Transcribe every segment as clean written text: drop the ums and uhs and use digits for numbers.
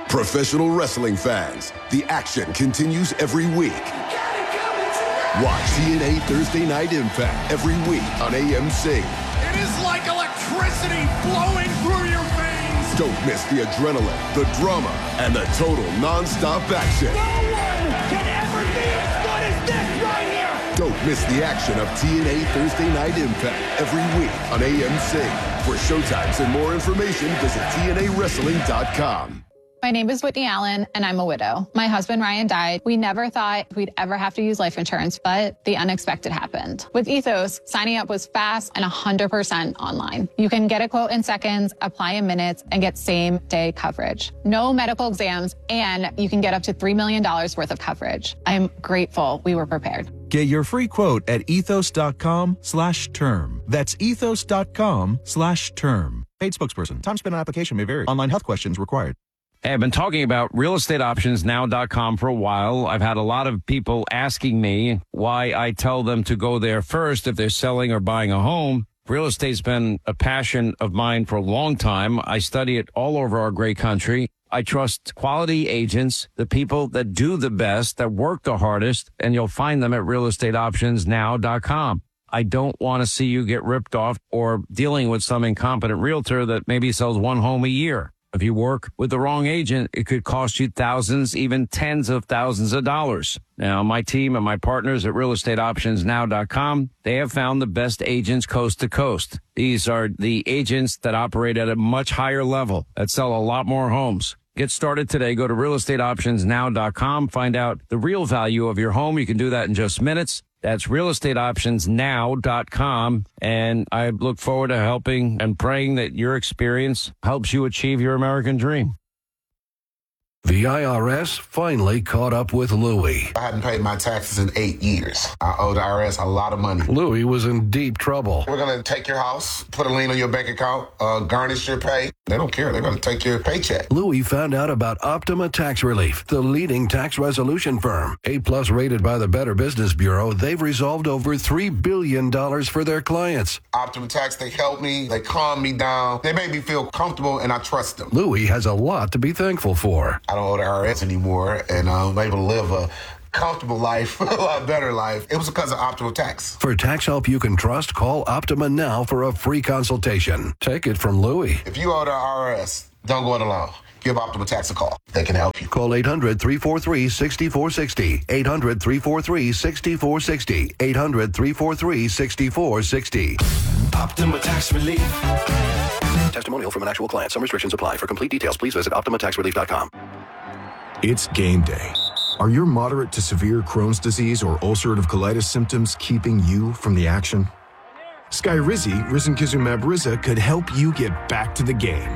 Professional wrestling fans, the action continues every week. Watch TNA Thursday Night Impact every week on AMC. It is like electricity flowing through your veins. Don't miss the adrenaline, the drama, and the total non-stop action. No one can ever be as good as this right here. Don't miss the action of TNA Thursday Night Impact every week on AMC. For showtimes and more information, visit TNAWrestling.com. My name is Whitney Allen, and I'm a widow. My husband, Ryan, died. We never thought we'd ever have to use life insurance, but the unexpected happened. With Ethos, signing up was fast and 100% online. You can get a quote in seconds, apply in minutes, and get same-day coverage. No medical exams, and you can get up to $3 million worth of coverage. I'm grateful we were prepared. Get your free quote at ethos.com/term. That's ethos.com/term. Paid spokesperson. Time spent on application may vary. Online health questions required. Hey, I've been talking about realestateoptionsnow.com for a while. I've had a lot of people asking me why I tell them to go there first if they're selling or buying a home. Real estate's been a passion of mine for a long time. I study it all over our great country. I trust quality agents, the people that do the best, that work the hardest, and you'll find them at realestateoptionsnow.com. I don't want to see you get ripped off or dealing with some incompetent realtor that maybe sells one home a year. If you work with the wrong agent, it could cost you thousands, even tens of thousands of dollars. Now, my team and my partners at realestateoptionsnow.com, they have found the best agents coast to coast. These are the agents that operate at a much higher level, that sell a lot more homes. Get started today. Go to realestateoptionsnow.com. Find out the real value of your home. You can do that in just minutes. That's realestateoptionsnow.com. And I look forward to helping and praying that your experience helps you achieve your American dream. The IRS finally caught up with Louie. I hadn't paid my taxes in 8 years. I owe the IRS a lot of money. Louie was in deep trouble. We're going to take your house, put a lien on your bank account, garnish your pay. They don't care. They're going to take your paycheck. Louie found out about Optima Tax Relief, the leading tax resolution firm. A-plus rated by the Better Business Bureau, they've resolved over $3 billion for their clients. Optima Tax, they help me. They calm me down. They make me feel comfortable, and I trust them. Louie has a lot to be thankful for. I don't owe the IRS anymore, and I'm able to live a comfortable life, a lot better life. It was because of Optima Tax. For tax help you can trust, call Optima now for a free consultation. Take it from Louie. If you owe the IRS, don't go it alone. Give Optima Tax a call. They can help you. Call 800-343-6460. 800-343-6460. 800-343-6460. Optima Tax Relief. Testimonial from an actual client. Some restrictions apply. For complete details, please visit OptimaTaxRelief.com. It's game day. Are your moderate to severe Crohn's disease or ulcerative colitis symptoms keeping you from the action? Skyrizi, risankizumab Riza, could help you get back to the game.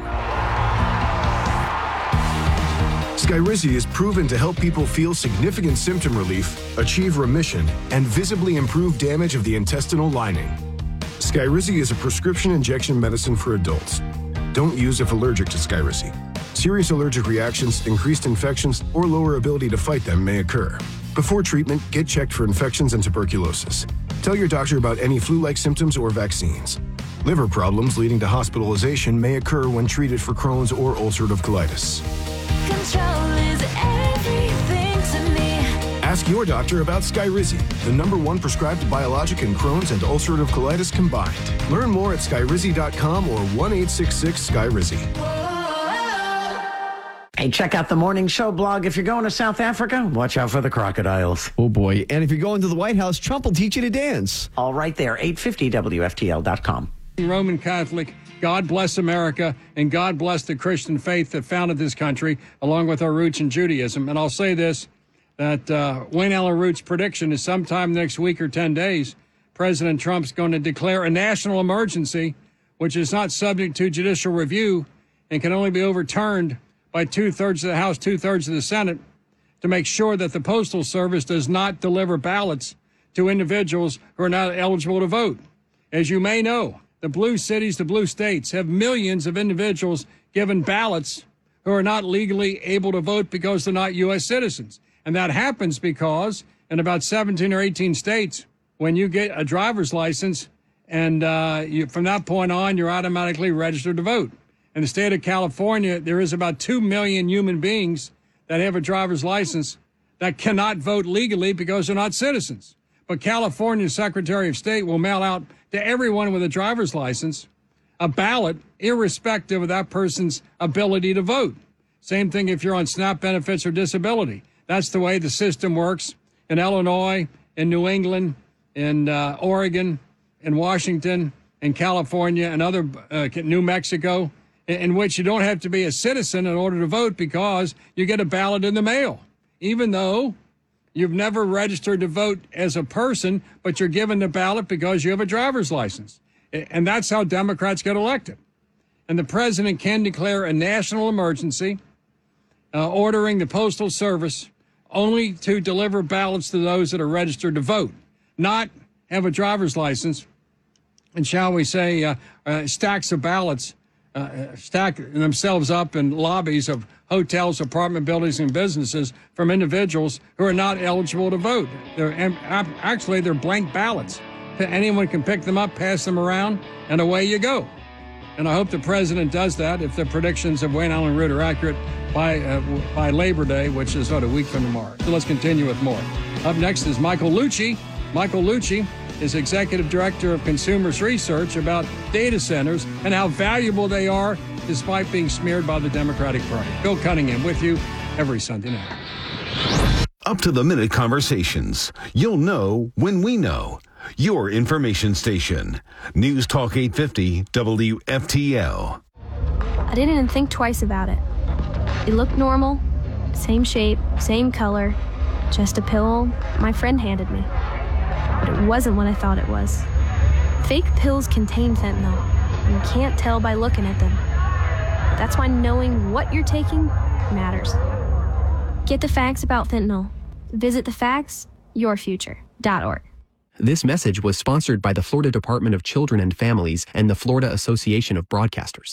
Skyrizi is proven to help people feel significant symptom relief, achieve remission, and visibly improve damage of the intestinal lining. Skyrizi is a prescription injection medicine for adults. Don't use if allergic to Skyrizi. Serious allergic reactions, increased infections, or lower ability to fight them may occur. Before treatment, get checked for infections and tuberculosis. Tell your doctor about any flu-like symptoms or vaccines. Liver problems leading to hospitalization may occur when treated for Crohn's or ulcerative colitis. Control is everything to me. Ask your doctor about Skyrizi, the #1 prescribed biologic in Crohn's and ulcerative colitis combined. Learn more at skyrizi.com or 1-866-SKYRIZI. Hey, check out the Morning Show blog. If you're going to South Africa, watch out for the crocodiles. Oh, boy. And if you're going to the White House, Trump will teach you to dance. All right there, 850WFTL.com. Roman Catholic, God bless America, and God bless the Christian faith that founded this country, along with our roots in Judaism. And I'll say this, that Wayne Allen Root's prediction is sometime next week or 10 days, President Trump's going to declare a national emergency, which is not subject to judicial review and can only be overturned by 2/3 of the House, 2/3 of the Senate, to make sure that the Postal Service does not deliver ballots to individuals who are not eligible to vote. As you may know, the blue cities, the blue states have millions of individuals given ballots who are not legally able to vote because they're not U.S. citizens. And that happens because in about 17 or 18 states, when you get a driver's license and from that point on, you're automatically registered to vote. In the state of California, there is about 2 million human beings that have a driver's license that cannot vote legally because they're not citizens. But California's Secretary of State will mail out to everyone with a driver's license a ballot, irrespective of that person's ability to vote. Same thing if you're on SNAP benefits or disability. That's the way the system works in Illinois, in New England, in Oregon, in Washington, in California, and other New Mexico, in which you don't have to be a citizen in order to vote because you get a ballot in the mail, even though you've never registered to vote as a person, but you're given the ballot because you have a driver's license. And that's how Democrats get elected. And the president can declare a national emergency, ordering the Postal Service only to deliver ballots to those that are registered to vote, not have a driver's license and, shall we say, stacks of ballots stack themselves up in lobbies of hotels, apartment buildings, and businesses from individuals who are not eligible to vote. They're blank ballots. Anyone can pick them up, pass them around, and away you go. And I hope the president does that if the predictions of Wayne Allen Root are accurate by Labor Day, which is a week from tomorrow. So let's continue with more. Up next is Michael Lucci. Michael Lucci is Executive Director of Consumers Research about data centers and how valuable they are despite being smeared by the Democratic Party. Bill Cunningham with you every Sunday night. Up-to-the-minute conversations. You'll know when we know. Your information station. News Talk 850 WFTL. I didn't even think twice about it. It looked normal. Same shape, same color. Just a pill my friend handed me. But it wasn't what I thought it was. Fake pills contain fentanyl. And you can't tell by looking at them. That's why knowing what you're taking matters. Get the facts about fentanyl. Visit thefactsyourfuture.org. This message was sponsored by the Florida Department of Children and Families and the Florida Association of Broadcasters.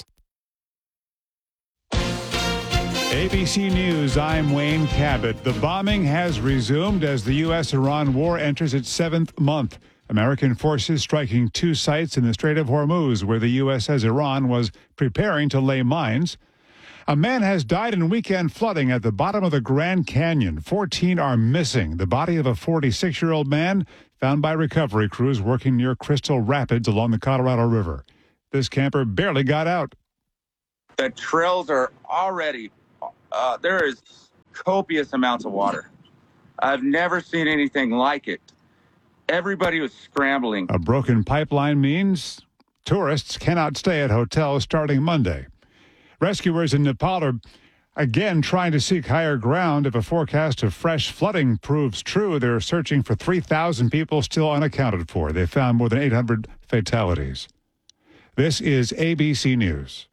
ABC News, I'm Wayne Cabot. The bombing has resumed as the U.S.-Iran war enters its 7th month. American forces striking 2 sites in the Strait of Hormuz, where the U.S. says Iran was preparing to lay mines. A man has died in weekend flooding at the bottom of the Grand Canyon. 14 are missing. The body of a 46-year-old man found by recovery crews working near Crystal Rapids along the Colorado River. This camper barely got out. The trails are already, there is copious amounts of water. I've never seen anything like it. Everybody was scrambling. A broken pipeline means tourists cannot stay at hotels starting Monday. Rescuers in Nepal are again trying to seek higher ground. If a forecast of fresh flooding proves true, they're searching for 3,000 people still unaccounted for. They found more than 800 fatalities. This is ABC News.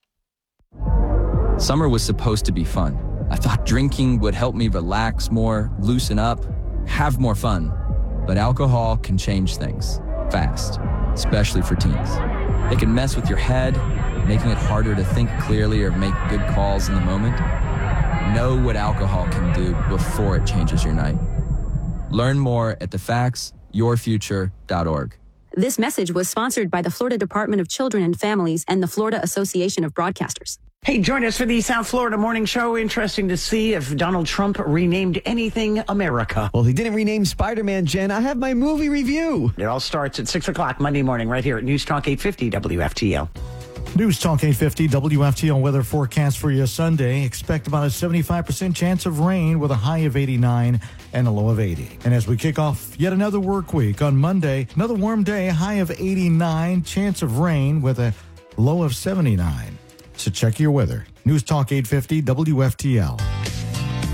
Summer was supposed to be fun. I thought drinking would help me relax more, loosen up, have more fun. But alcohol can change things fast, especially for teens. It can mess with your head, making it harder to think clearly or make good calls in the moment. Know what alcohol can do before it changes your night. Learn more at thefactsyourfuture.org. This message was sponsored by the Florida Department of Children and Families and the Florida Association of Broadcasters. Hey, join us for the South Florida Morning Show. Interesting to see if Donald Trump renamed anything America. Well, he didn't rename Spider-Man, Jen. I have my movie review. It all starts at 6 o'clock Monday morning right here at News Talk 850 WFTL. News Talk 850 WFTL weather forecast for you Sunday. Expect about a 75% chance of rain with a high of 89 and a low of 80. And as we kick off yet another work week on Monday, another warm day, high of 89, chance of rain with a low of 79. So check your weather. News Talk 850 WFTL.